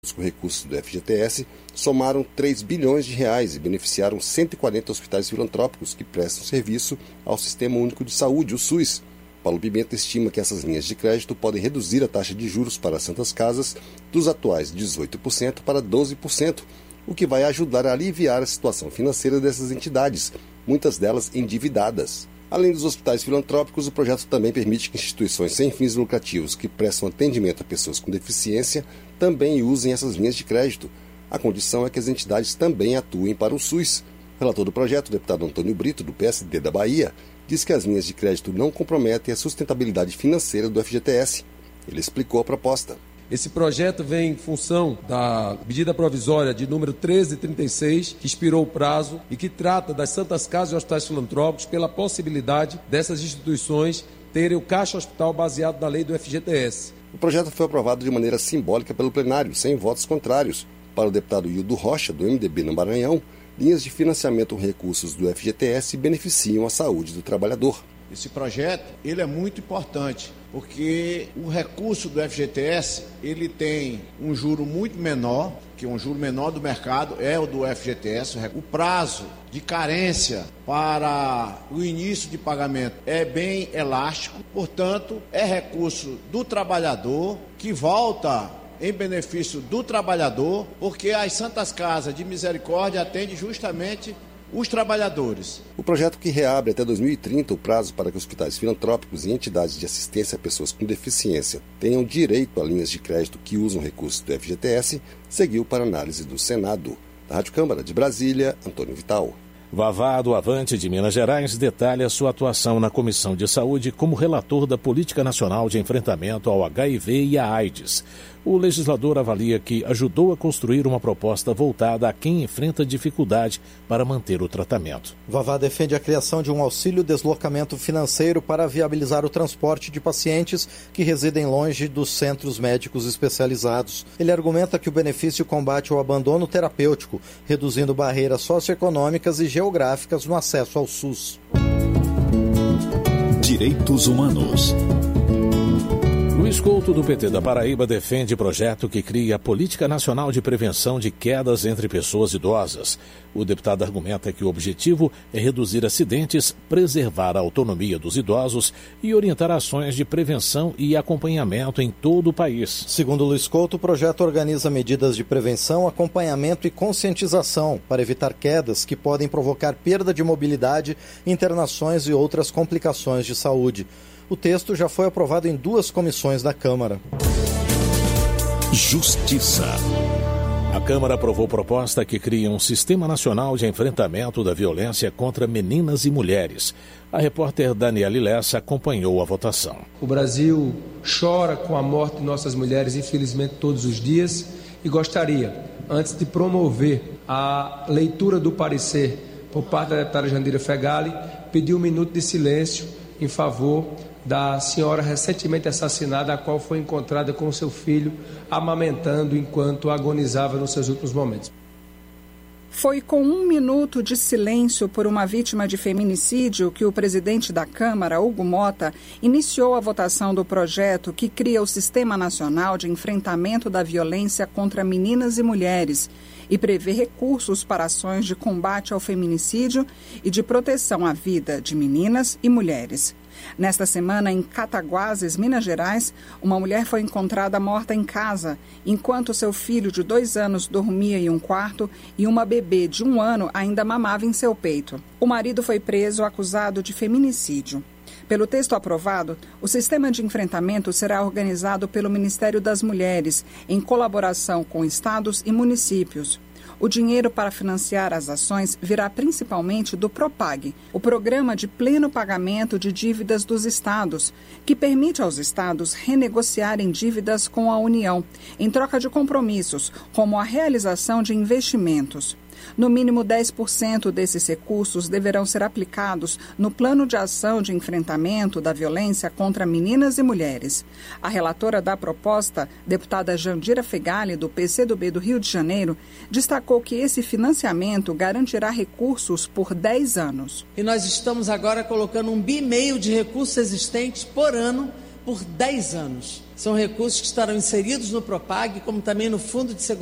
com recursos do FGTS somaram 3 bilhões de reais e beneficiaram 140 hospitais filantrópicos que prestam serviço ao Sistema Único de Saúde, o SUS. Paulo Pimenta estima que essas linhas de crédito podem reduzir a taxa de juros para as Santas Casas dos atuais 18% para 12%, o que vai ajudar a aliviar a situação financeira dessas entidades, muitas delas endividadas. Além dos hospitais filantrópicos, o projeto também permite que instituições sem fins lucrativos que prestam atendimento a pessoas com deficiência também usem essas linhas de crédito. A condição é que as entidades também atuem para o SUS. O relator do projeto, o deputado Antônio Brito, do PSD da Bahia, diz que as linhas de crédito não comprometem a sustentabilidade financeira do FGTS. Ele explicou a proposta. Esse projeto vem em função da medida provisória de número 1336, que expirou o prazo e que trata das Santas Casas e hospitais filantrópicos pela possibilidade dessas instituições terem o caixa hospital baseado na lei do FGTS. O projeto foi aprovado de maneira simbólica pelo plenário, sem votos contrários. Para o deputado Hildo Rocha, do MDB no Maranhão, linhas de financiamento com recursos do FGTS beneficiam a saúde do trabalhador. Esse projeto ele é muito importante, porque o recurso do FGTS ele tem um juro muito menor, que um juro menor do mercado é o do FGTS. O prazo de carência para o início de pagamento é bem elástico, portanto, é recurso do trabalhador que volta em benefício do trabalhador, porque as Santas Casas de Misericórdia atendem justamente os trabalhadores. O projeto, que reabre até 2030 o prazo para que hospitais filantrópicos e entidades de assistência a pessoas com deficiência tenham direito a linhas de crédito que usam recursos do FGTS, seguiu para análise do Senado. Da Rádio Câmara de Brasília, Antônio Vital. Vavá, do Avante de Minas Gerais, detalha sua atuação na Comissão de Saúde como relator da Política Nacional de Enfrentamento ao HIV e à AIDS. O legislador avalia que ajudou a construir uma proposta voltada a quem enfrenta dificuldade para manter o tratamento. Vavá defende a criação de um auxílio deslocamento financeiro para viabilizar o transporte de pacientes que residem longe dos centros médicos especializados. Ele argumenta que o benefício combate o abandono terapêutico, reduzindo barreiras socioeconômicas e geográficas no acesso ao SUS. Direitos Humanos. Luiz Couto, do PT da Paraíba, defende projeto que cria a Política Nacional de Prevenção de Quedas entre Pessoas Idosas. O deputado argumenta que o objetivo é reduzir acidentes, preservar a autonomia dos idosos e orientar ações de prevenção e acompanhamento em todo o país. Segundo Luiz Couto, o projeto organiza medidas de prevenção, acompanhamento e conscientização para evitar quedas que podem provocar perda de mobilidade, internações e outras complicações de saúde. O texto já foi aprovado em 2 comissões da Câmara. Justiça. A Câmara aprovou proposta que cria um Sistema Nacional de Enfrentamento da Violência contra Meninas e Mulheres. A repórter Daniela Lessa acompanhou a votação. O Brasil chora com a morte de nossas mulheres, infelizmente, todos os dias, e gostaria, antes de promover a leitura do parecer por parte da deputada Jandira Fegali, pedir 1 minuto de silêncio em favor da senhora recentemente assassinada, a qual foi encontrada com seu filho amamentando enquanto agonizava nos seus últimos momentos. Foi com 1 minuto de silêncio por uma vítima de feminicídio que o presidente da Câmara, Hugo Mota, iniciou a votação do projeto que cria o Sistema Nacional de Enfrentamento da Violência contra Meninas e Mulheres e prevê recursos para ações de combate ao feminicídio e de proteção à vida de meninas e mulheres. Nesta semana, em Cataguases, Minas Gerais, uma mulher foi encontrada morta em casa, enquanto seu filho de 2 anos dormia em um quarto e uma bebê de 1 ano ainda mamava em seu peito. O marido foi preso acusado de feminicídio. Pelo texto aprovado, o sistema de enfrentamento será organizado pelo Ministério das Mulheres, em colaboração com estados e municípios. O dinheiro para financiar as ações virá principalmente do PROPAG, o Programa de Pleno Pagamento de Dívidas dos Estados, que permite aos estados renegociarem dívidas com a União, em troca de compromissos, como a realização de investimentos. No mínimo 10% desses recursos deverão ser aplicados no Plano de Ação de Enfrentamento da Violência contra Meninas e Mulheres. A relatora da proposta, deputada Jandira Fegali, do PCdoB do Rio de Janeiro, destacou que esse financiamento garantirá recursos por 10 anos. E nós estamos agora colocando 1,5 bilhão de recursos existentes por ano por 10 anos. São recursos que estarão inseridos no Propag, como também no Fundo de Segurança